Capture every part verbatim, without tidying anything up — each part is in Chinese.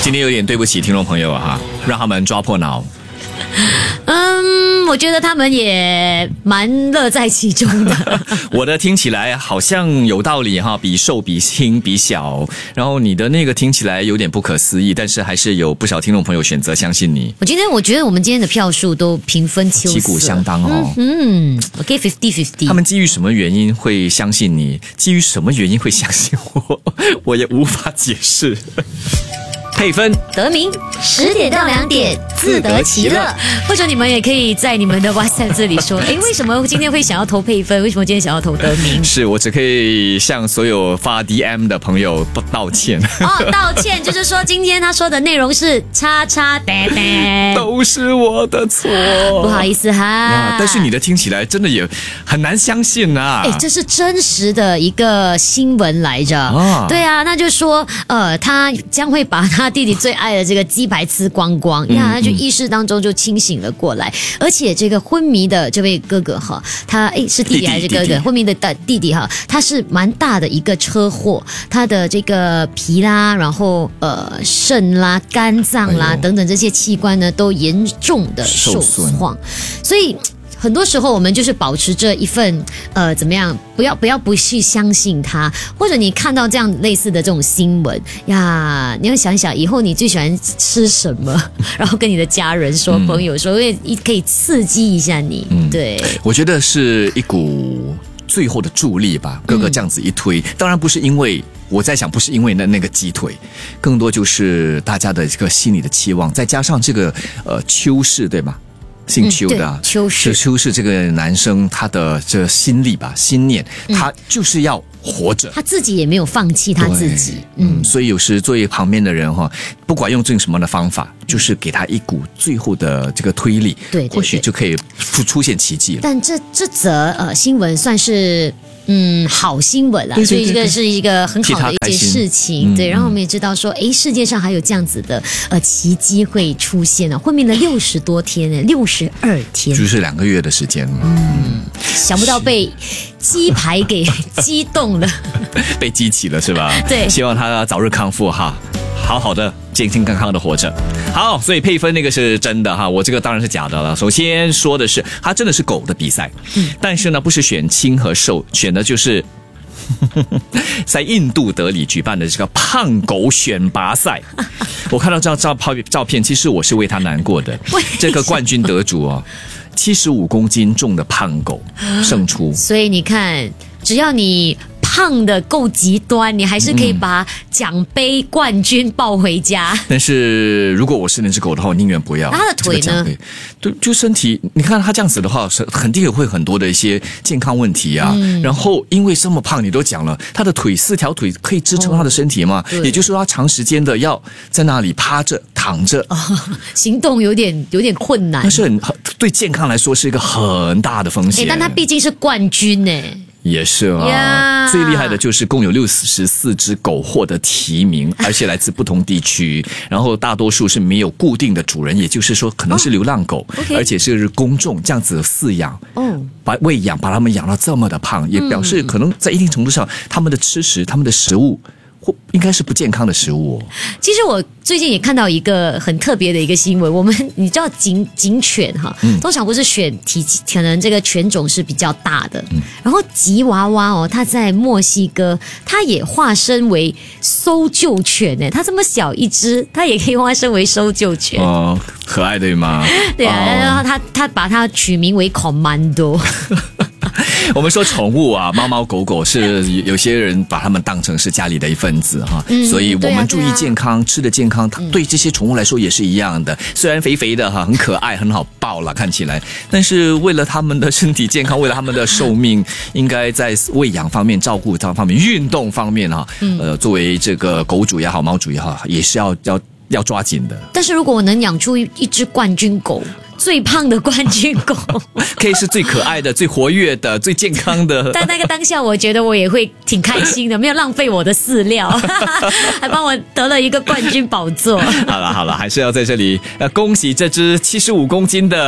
今天有点对不起听众朋友啊，让他们抓破脑。 嗯，我觉得他们也蛮乐在其中的。 我的听起来好像有道理哈，比瘦比轻比小，然后你的那个听起来有点不可思议，但是还是有不少听众朋友选择相信你。 我今天我觉得我们今天的票数都平分秋色， 旗鼓相当哦。 嗯，我可以 fifty fifty。 他们基于什么原因会相信你？基于什么原因会相信我？我也无法解释。配分得名十点到两点自得其乐，或者你们也可以在你们的 WhatsApp 这里说，诶，为什么今天会想要投配分？为什么今天想要投得名？ 是我只可以向所有发 D M 的朋友道歉。 哦，道歉就是说今天他说的内容是叉叉哒哒， 都是我的错， 不好意思哈。 但是你的听起来真的也很难相信啊！ 哎，这是真实的一个新闻来着。 啊对啊，那就说呃，他将会把他弟弟最爱的这个鸡排吃光光，呀、嗯，他就意识当中就清醒了过来，而且这个昏迷的这位哥哥哈，他诶是弟弟还是哥哥？弟弟昏迷的弟弟哈，他是蛮大的一个车祸，他的这个脾啦，然后呃肾啦、肝脏啦、哎、等等这些器官呢都严重的受创，所以。很多时候我们就是保持着一份呃怎么样，不要不要不去相信他，或者你看到这样类似的这种新闻呀，你要想想以后你最喜欢吃什么，然后跟你的家人说、嗯、朋友说，因为可以刺激一下你。嗯，对， 我觉得是一股最后的助力吧。哥哥这样子一推，嗯、当然不是因为。我在想，不是因为那那个鸡腿，更多就是大家的这个心理的期望，再加上这个呃邱氏对吧？姓邱的、啊嗯、 邱氏， 邱氏这个男生他的这心力吧，心念，他就是要活着， 他自己也没有放弃他自己。 嗯，所以有时作为旁边的人哈，不管用这种什么的方法，就是给他一股最后的这个推力， 对， 或许就可以出现奇迹了。 但这这则呃新闻算是。嗯，好新闻啦， 对对对对， 所以这个是一个很好的一件事情，对。然后我们也知道说，哎，世界上还有这样子的呃奇迹会出现呢，昏迷了六十多天呢，六十二天， 就是两个月的时间。 嗯，想不到被鸡排给激动了， 被激起了是吧？ 对， 希望他早日康复哈。好好的健健康康的活着。好，所以配分那个是真的哈，我这个当然是假的了。首先说的是它真的是狗的比赛、嗯、但是呢不是选轻和瘦，选的就是在印度德里举办的这个胖狗选拔赛。我看到这张照照片，其实我是为他难过的。这个冠军得主哦，七十五公斤重的胖狗胜出。 所以你看，只要你胖的够极端，你还是可以把奖杯冠军抱回家、嗯、 但是如果我是那只狗的话，我宁愿不要。 他的腿呢？ 对，就身体，你看他这样子的话，肯定也会很多的一些健康问题啊、嗯、然后因为这么胖，你都讲了，他的腿四条腿可以支撑他的身体吗、哦、也就是说他长时间的要在那里趴着躺着、哦、 行动有点有点困难， 但是很对健康来说是一个很大的风险。 但他毕竟是冠军呢。 也是啊， yeah. 最厉害的就是共有六十四只狗获得提名，而且来自不同地区，然后大多数是没有固定的主人，也就是说可能是流浪狗， oh, okay. 而且是公众这样子饲养，哦，把喂养，把它们养到这么的胖，也表示可能在一定程度上，他们的吃食，他们的食物。或应该是不健康的食物哦。 其实我最近也看到一个很特别的一个新闻，我们你知道警警犬哈、嗯，通常不是选体可能这个犬种是比较大的，嗯、然后吉娃娃哦，它在墨西哥，它也化身为搜救犬呢。它这么小一只，它也可以化身为搜救犬哦，可爱对吗？ 对啊，哦、然后它它把它取名为 Commando。 我们说宠物啊，猫猫狗狗是有些人把它们当成是家里的一份子哈、嗯，所以我们注意健康，啊啊、吃的健康，它对这些宠物来说也是一样的。虽然肥肥的哈，很可爱，很好抱了，看起来，但是为了它们的身体健康，为了它们的寿命，应该在喂养方面、照顾它方面、运动方面哈，呃，作为这个狗主也好，猫主也好，也是要要要抓紧的。 但是如果我能养出一一只冠军狗。最胖的冠军狗可以是最可爱的、最活跃的、最健康的。 但那个当下，我觉得我也会挺开心的，没有浪费我的饲料，还帮我得了一个冠军宝座。 好了好了，还是要在这里呃恭喜这只七十五公斤的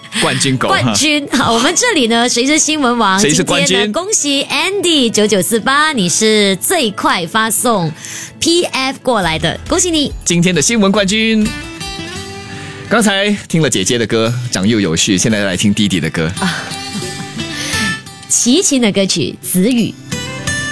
冠军狗， 冠军。好，我们这里呢，谁是新闻王？ 谁是冠军？ 今天呢，恭喜 Andy 九九四八，你是最快发送 P F 过来的，恭喜你！ 今天的新闻冠军。刚才听了姐姐的歌，长幼有序，现在来听弟弟的歌。 啊，齐秦的歌曲《子语》。